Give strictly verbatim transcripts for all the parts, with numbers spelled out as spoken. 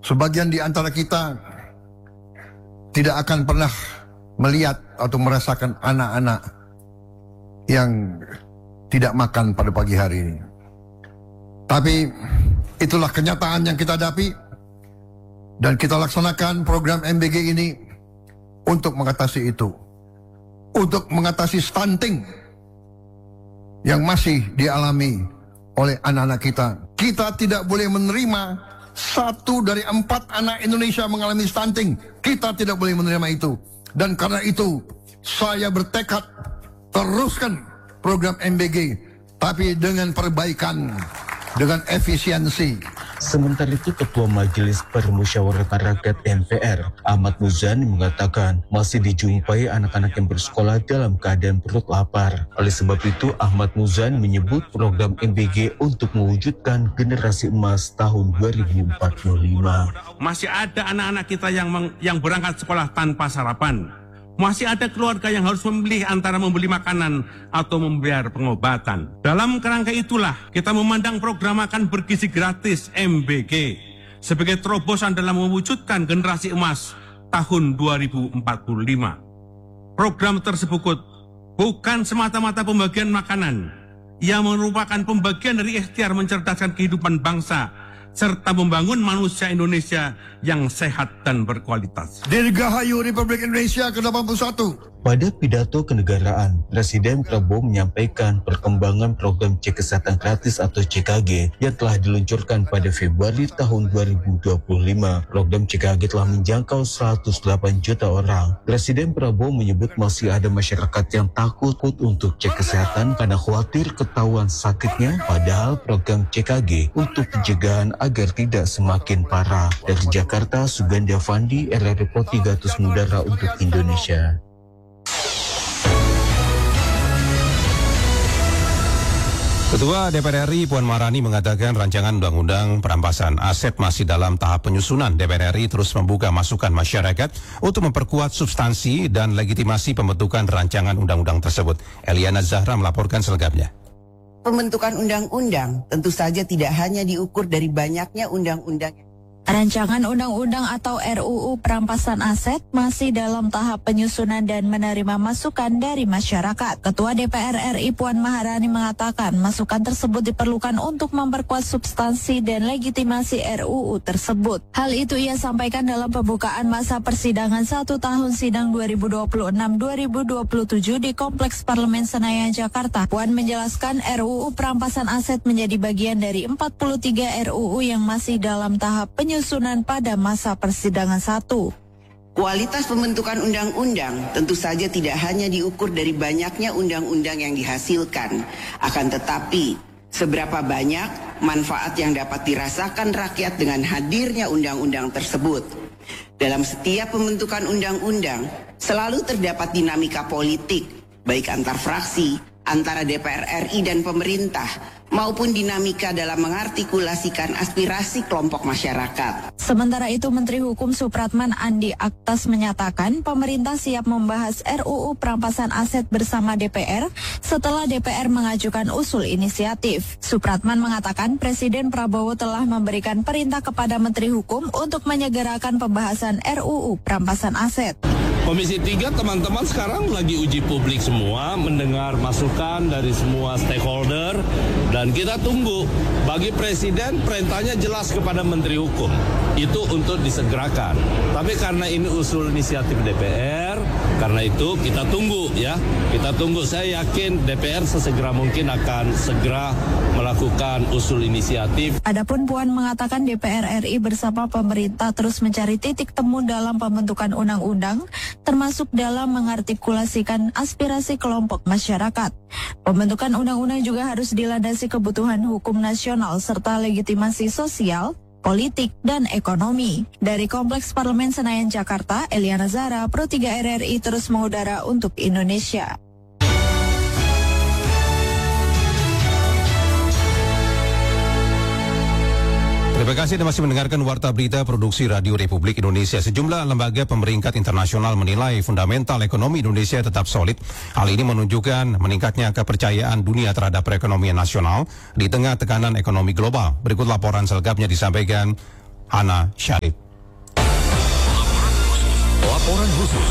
Sebagian di antara kita tidak akan pernah melihat atau merasakan anak-anak yang tidak makan pada pagi hari ini. Tapi itulah kenyataan yang kita hadapi, dan kita laksanakan program M B G ini untuk mengatasi itu, untuk mengatasi stunting yang masih dialami oleh anak-anak kita. Kita tidak boleh menerima satu dari empat anak Indonesia mengalami stunting. Kita tidak boleh menerima itu. Dan karena itu saya bertekad teruskan program M B G, tapi dengan perbaikan, dengan efisiensi. Sementara itu, Ketua Majelis Permusyawaratan Rakyat M P R, Ahmad Muzani, mengatakan masih dijumpai anak-anak yang bersekolah dalam keadaan perut lapar. Oleh sebab itu, Ahmad Muzani menyebut program M B G untuk mewujudkan generasi emas tahun dua ribu empat puluh lima. Masih ada anak-anak kita yang meng, yang berangkat sekolah tanpa sarapan. Masih ada keluarga yang harus memilih antara membeli makanan atau membayar pengobatan. Dalam kerangka itulah kita memandang program makan bergizi gratis M B G sebagai terobosan dalam mewujudkan generasi emas tahun dua ribu empat puluh lima. Program tersebut bukan semata-mata pembagian makanan. Ia merupakan pembagian dari ikhtiar mencerdaskan kehidupan bangsa serta membangun manusia Indonesia yang sehat dan berkualitas. Dirgahayu Republik Indonesia ke delapan puluh satu. Pada pidato kenegaraan, Presiden Prabowo menyampaikan perkembangan program cek kesehatan gratis atau C K G yang telah diluncurkan pada Februari tahun dua ribu dua puluh lima. Program C K G telah menjangkau seratus delapan juta orang. Presiden Prabowo menyebut masih ada masyarakat yang takut untuk cek kesehatan karena khawatir ketahuan sakitnya, padahal program C K G untuk pencegahan agar tidak semakin parah. Dari Jakarta, Suganda Fandi, R R Report tiga ratus Mudara untuk Indonesia. Ketua D P R R I Puan Maharani mengatakan rancangan undang-undang perampasan aset masih dalam tahap penyusunan. D P R R I terus membuka masukan masyarakat untuk memperkuat substansi dan legitimasi pembentukan rancangan undang-undang tersebut. Eliana Zahra melaporkan selengkapnya. Pembentukan undang-undang tentu saja tidak hanya diukur dari banyaknya undang-undang. Rancangan undang-undang atau R U U perampasan aset masih dalam tahap penyusunan dan menerima masukan dari masyarakat. Ketua D P R R I Puan Maharani mengatakan masukan tersebut diperlukan untuk memperkuat substansi dan legitimasi R U U tersebut. Hal itu ia sampaikan dalam pembukaan masa persidangan satu tahun sidang dua ribu dua puluh enam dua ribu dua puluh tujuh di Kompleks Parlemen Senayan, Jakarta. Puan menjelaskan R U U perampasan aset menjadi bagian dari empat puluh tiga R U U yang masih dalam tahap penyusunan penyusunan pada masa persidangan satu. Kualitas pembentukan undang-undang tentu saja tidak hanya diukur dari banyaknya undang-undang yang dihasilkan, akan tetapi seberapa banyak manfaat yang dapat dirasakan rakyat dengan hadirnya undang-undang tersebut. Dalam setiap pembentukan undang-undang selalu terdapat dinamika politik, baik antar fraksi, antara D P R R I dan pemerintah, maupun dinamika dalam mengartikulasikan aspirasi kelompok masyarakat. Sementara itu, Menteri Hukum Supratman Andi Aktas menyatakan pemerintah siap membahas R U U perampasan aset bersama D P R setelah D P R mengajukan usul inisiatif. Supratman mengatakan Presiden Prabowo telah memberikan perintah kepada Menteri Hukum untuk menyegerakan pembahasan R U U perampasan aset. Komisi tiga teman-teman sekarang lagi uji publik semua, mendengar masukan dari semua stakeholder, dan kita tunggu. Bagi Presiden perintahnya jelas kepada Menteri Hukum, itu untuk disegerakan. Tapi karena ini usul inisiatif D P R, karena itu kita tunggu ya. Kita tunggu, saya yakin D P R sesegera mungkin akan segera melakukan usul inisiatif. Adapun Puan mengatakan D P R R I bersama pemerintah terus mencari titik temu dalam pembentukan undang-undang, termasuk dalam mengartikulasikan aspirasi kelompok masyarakat. Pembentukan undang-undang juga harus dilandasi kebutuhan hukum nasional serta legitimasi sosial, politik, dan ekonomi. Dari Kompleks Parlemen Senayan, Jakarta, Eliana Zahra, Pro tiga R R I terus mengudara untuk Indonesia. Terima kasih Anda masih mendengarkan Warta Berita Produksi Radio Republik Indonesia. Sejumlah lembaga pemeringkat internasional menilai fundamental ekonomi Indonesia tetap solid. Hal ini menunjukkan meningkatnya kepercayaan dunia terhadap perekonomian nasional di tengah tekanan ekonomi global. Berikut laporan selengkapnya disampaikan Hana Syarif. Laporan khusus.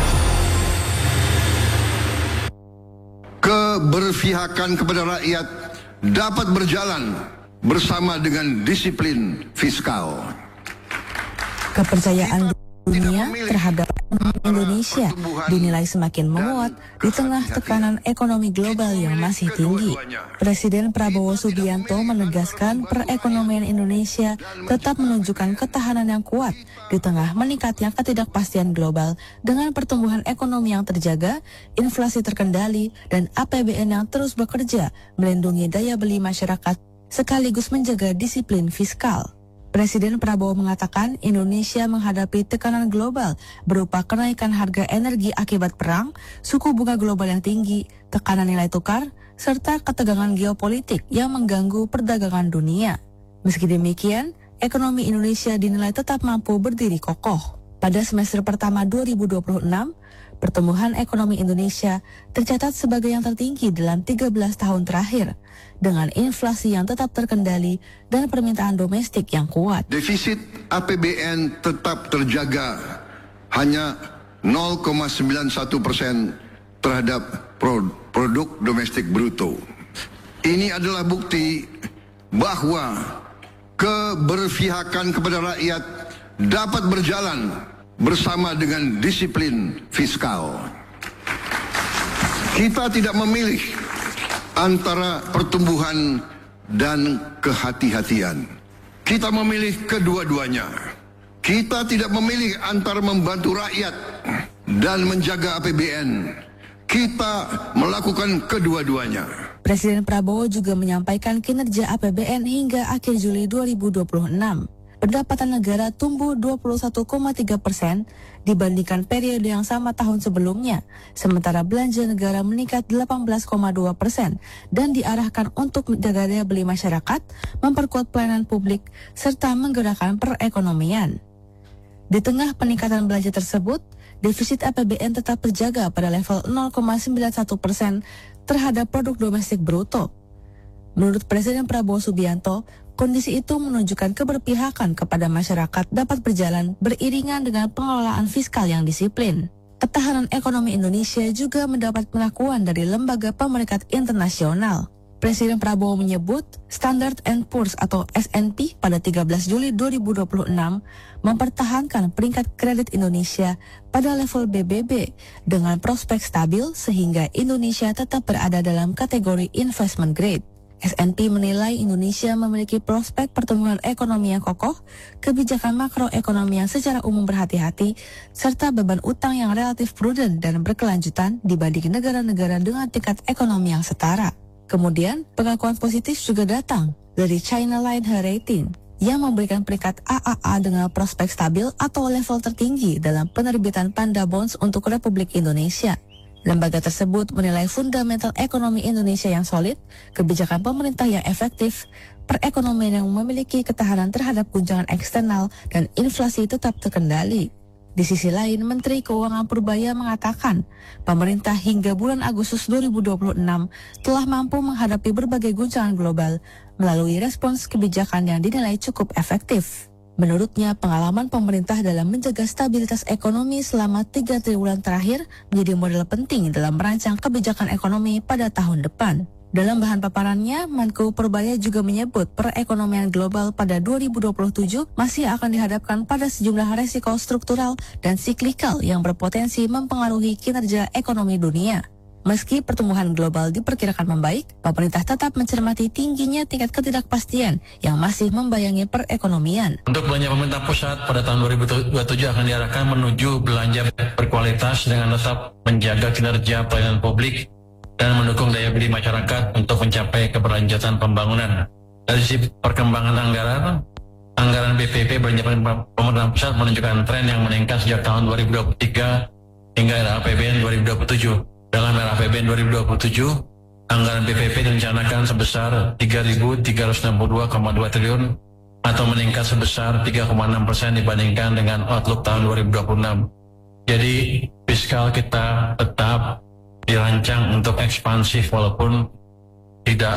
Keberpihakan kepada rakyat dapat berjalan bersama dengan disiplin fiskal. Kepercayaan dunia terhadap Indonesia dinilai semakin menguat di tengah tekanan ekonomi global yang masih tinggi. Presiden Prabowo Subianto menegaskan perekonomian Indonesia tetap menunjukkan ketahanan yang kuat di tengah meningkatnya ketidakpastian global dengan pertumbuhan ekonomi yang terjaga, inflasi terkendali, dan A P B N yang terus bekerja melindungi daya beli masyarakat sekaligus menjaga disiplin fiskal. Presiden Prabowo mengatakan Indonesia menghadapi tekanan global berupa kenaikan harga energi akibat perang, suku bunga global yang tinggi, tekanan nilai tukar, serta ketegangan geopolitik yang mengganggu perdagangan dunia. Meski demikian, ekonomi Indonesia dinilai tetap mampu berdiri kokoh. Pada semester pertama dua ribu dua puluh enam, pertumbuhan ekonomi Indonesia tercatat sebagai yang tertinggi dalam tiga belas tahun terakhir, dengan inflasi yang tetap terkendali dan permintaan domestik yang kuat. Defisit A P B N tetap terjaga hanya nol koma sembilan satu persen terhadap produk domestik bruto. Ini adalah bukti bahwa keberpihakan kepada rakyat dapat berjalan bersama dengan disiplin fiskal. Kita tidak memilih antara pertumbuhan dan kehati-hatian. Kita memilih kedua-duanya. Kita tidak memilih antara membantu rakyat dan menjaga A P B N. Kita melakukan kedua-duanya. Presiden Prabowo juga menyampaikan kinerja A P B N hingga akhir Juli dua ribu dua puluh enam. Pendapatan negara tumbuh dua puluh satu koma tiga persen dibandingkan periode yang sama tahun sebelumnya, sementara belanja negara meningkat delapan belas koma dua persen dan diarahkan untuk menjaga daya beli masyarakat, memperkuat pelayanan publik, serta menggerakkan perekonomian. Di tengah peningkatan belanja tersebut, defisit A P B N tetap terjaga pada level nol koma sembilan satu persen terhadap produk domestik bruto. Menurut Presiden Prabowo Subianto, kondisi itu menunjukkan keberpihakan kepada masyarakat dapat berjalan beriringan dengan pengelolaan fiskal yang disiplin. Ketahanan ekonomi Indonesia juga mendapat pengakuan dari lembaga pemeringkat internasional. Presiden Prabowo menyebut Standard and Poor's atau S and P pada tiga belas Juli dua ribu dua puluh enam mempertahankan peringkat kredit Indonesia pada level B B B dengan prospek stabil sehingga Indonesia tetap berada dalam kategori investment grade. S and P menilai Indonesia memiliki prospek pertumbuhan ekonomi yang kokoh, kebijakan makroekonomi yang secara umum berhati-hati, serta beban utang yang relatif prudent dan berkelanjutan dibanding negara-negara dengan tingkat ekonomi yang setara. Kemudian, pengakuan positif juga datang dari China Linehe Rating yang memberikan peringkat A A A dengan prospek stabil atau level tertinggi dalam penerbitan Panda Bonds untuk Republik Indonesia. Lembaga tersebut menilai fundamental ekonomi Indonesia yang solid, kebijakan pemerintah yang efektif, perekonomian yang memiliki ketahanan terhadap guncangan eksternal, dan inflasi tetap terkendali. Di sisi lain, Menteri Keuangan Purbaya mengatakan, pemerintah hingga bulan Agustus dua ribu dua puluh enam telah mampu menghadapi berbagai guncangan global melalui respons kebijakan yang dinilai cukup efektif. Menurutnya, pengalaman pemerintah dalam menjaga stabilitas ekonomi selama tiga triwulan terakhir menjadi modal penting dalam merancang kebijakan ekonomi pada tahun depan. Dalam bahan paparannya, Menko Purbaya juga menyebut perekonomian global pada dua ribu dua puluh tujuh masih akan dihadapkan pada sejumlah resiko struktural dan siklikal yang berpotensi mempengaruhi kinerja ekonomi dunia. Meski pertumbuhan global diperkirakan membaik, pemerintah tetap mencermati tingginya tingkat ketidakpastian yang masih membayangi perekonomian. Untuk belanja pemerintah pusat pada tahun dua ribu dua puluh tujuh akan diarahkan menuju belanja berkualitas dengan tetap menjaga kinerja pelayanan publik dan mendukung daya beli masyarakat untuk mencapai keberlanjutan pembangunan. Dari sisi perkembangan anggaran, anggaran B P P belanja pemerintah pusat menunjukkan tren yang meningkat sejak tahun dua ribu dua puluh tiga hingga era A P B N dua ribu dua puluh tujuh. Dalam era A P B N dua ribu dua puluh tujuh, anggaran B P P direncanakan sebesar tiga ribu tiga ratus enam puluh dua koma dua triliun atau meningkat sebesar tiga koma enam persen dibandingkan dengan outlook tahun dua ribu dua puluh enam. Jadi, fiskal kita tetap dirancang untuk ekspansif walaupun tidak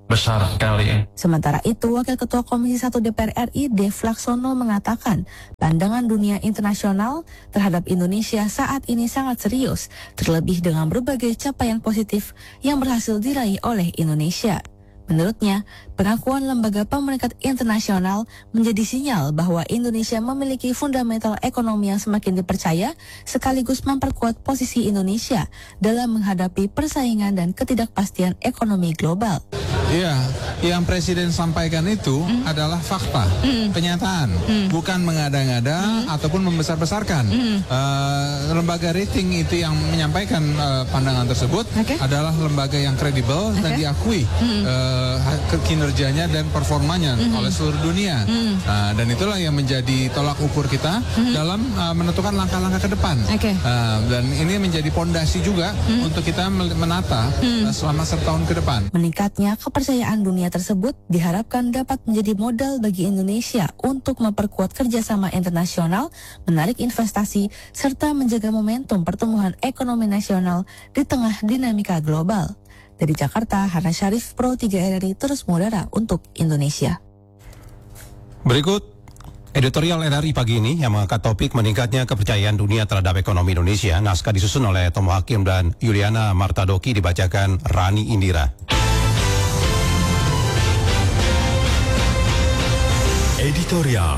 besar sekali. Sementara itu, Wakil Ketua Komisi satu D P R R I Dev Laksono mengatakan pandangan dunia internasional terhadap Indonesia saat ini sangat serius, terlebih dengan berbagai capaian positif yang berhasil diraih oleh Indonesia. Menurutnya, pengakuan lembaga pemeringkat internasional menjadi sinyal bahwa Indonesia memiliki fundamental ekonomi yang semakin dipercaya sekaligus memperkuat posisi Indonesia dalam menghadapi persaingan dan ketidakpastian ekonomi global. Iya, yang Presiden sampaikan itu mm. adalah fakta, mm. penyataan, mm. bukan mengada-ngada mm. ataupun membesar-besarkan. Mm. Uh, lembaga rating itu yang menyampaikan uh, pandangan tersebut okay. adalah lembaga yang kredibel okay. dan diakui mm. uh, kinerjanya dan performanya mm. oleh seluruh dunia. Mm. Uh, dan itulah yang menjadi tolak ukur kita mm. dalam uh, menentukan langkah-langkah ke depan. Okay. Uh, dan ini menjadi pondasi juga mm. untuk kita menata mm. uh, selama setahun ke depan. Meningkatnya kepercayaan dunia tersebut diharapkan dapat menjadi modal bagi Indonesia untuk memperkuat kerjasama internasional, menarik investasi, serta menjaga momentum pertumbuhan ekonomi nasional di tengah dinamika global. Dari Jakarta, Hana Syarif, Pro tiga R R I terus mengudara untuk Indonesia. Berikut editorial R R I pagi ini yang mengangkat topik meningkatnya kepercayaan dunia terhadap ekonomi Indonesia. Naskah disusun oleh Tomo Hakim dan Yuliana Martadoki, dibacakan Rani Indira. Editorial.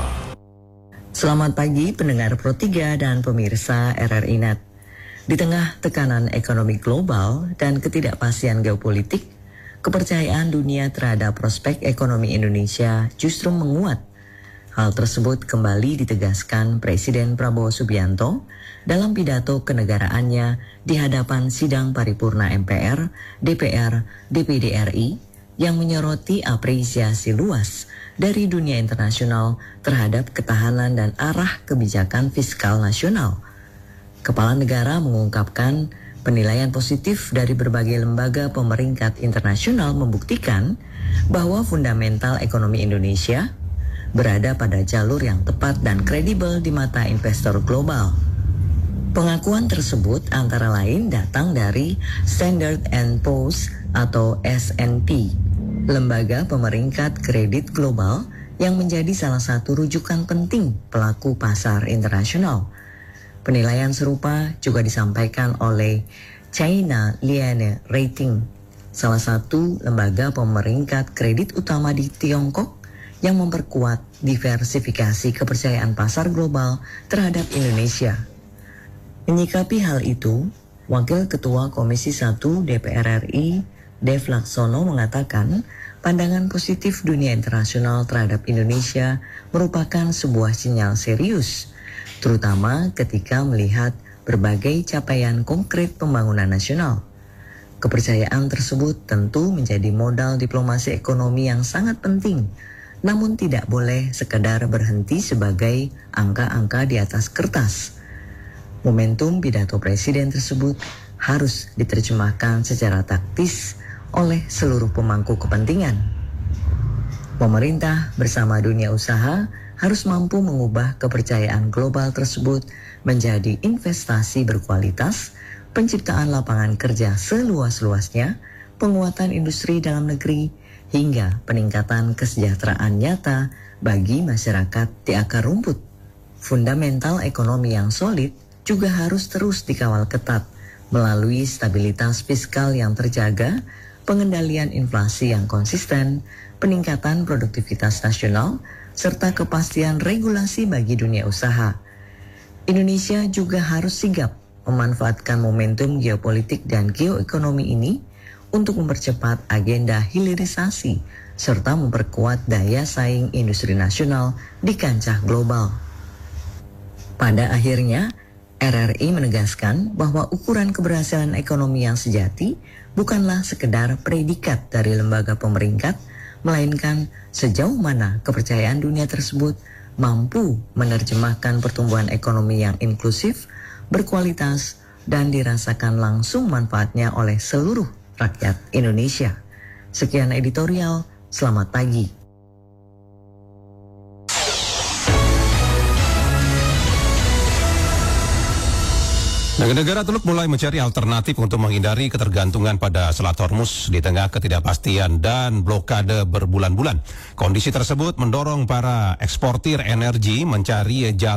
Selamat pagi pendengar Pro tiga dan pemirsa R R I Net. Di tengah tekanan ekonomi global dan ketidakpastian geopolitik, kepercayaan dunia terhadap prospek ekonomi Indonesia justru menguat. Hal tersebut kembali ditegaskan Presiden Prabowo Subianto dalam pidato kenegaraannya di hadapan sidang paripurna M P R, D P R, D P D R I yang menyoroti apresiasi luas dari dunia internasional terhadap ketahanan dan arah kebijakan fiskal nasional. Kepala negara mengungkapkan penilaian positif dari berbagai lembaga pemeringkat internasional membuktikan bahwa fundamental ekonomi Indonesia berada pada jalur yang tepat dan kredibel di mata investor global. Pengakuan tersebut antara lain datang dari Standard and Poor's atau S and P, lembaga pemeringkat kredit global yang menjadi salah satu rujukan penting pelaku pasar internasional. Penilaian serupa juga disampaikan oleh China Liane Rating, salah satu lembaga pemeringkat kredit utama di Tiongkok yang memperkuat diversifikasi kepercayaan pasar global terhadap Indonesia. Menyikapi hal itu, Wakil Ketua Komisi satu D P R R I Dev Laksono mengatakan pandangan positif dunia internasional terhadap Indonesia merupakan sebuah sinyal serius, terutama ketika melihat berbagai capaian konkret pembangunan nasional. Kepercayaan tersebut tentu menjadi modal diplomasi ekonomi yang sangat penting, namun tidak boleh sekedar berhenti sebagai angka-angka di atas kertas. Momentum pidato Presiden tersebut harus diterjemahkan secara taktis oleh seluruh pemangku kepentingan. Pemerintah bersama dunia usaha harus mampu mengubah kepercayaan global tersebut menjadi investasi berkualitas, penciptaan lapangan kerja seluas-luasnya, penguatan industri dalam negeri, hingga peningkatan kesejahteraan nyata bagi masyarakat di akar rumput. Fundamental ekonomi yang solid juga harus terus dikawal ketat melalui stabilitas fiskal yang terjaga, pengendalian inflasi yang konsisten, peningkatan produktivitas nasional, serta kepastian regulasi bagi dunia usaha. Indonesia juga harus sigap memanfaatkan momentum geopolitik dan geoekonomi ini untuk mempercepat agenda hilirisasi serta memperkuat daya saing industri nasional di kancah global. Pada akhirnya, R R I menegaskan bahwa ukuran keberhasilan ekonomi yang sejati bukanlah sekedar predikat dari lembaga pemeringkat, melainkan sejauh mana kepercayaan dunia tersebut mampu menerjemahkan pertumbuhan ekonomi yang inklusif, berkualitas, dan dirasakan langsung manfaatnya oleh seluruh rakyat Indonesia. Sekian editorial, selamat pagi. Negara-negara Teluk mulai mencari alternatif untuk menghindari ketergantungan pada Selat Hormuz di tengah ketidakpastian dan blokade berbulan-bulan. Kondisi tersebut mendorong para eksportir energi mencari jalan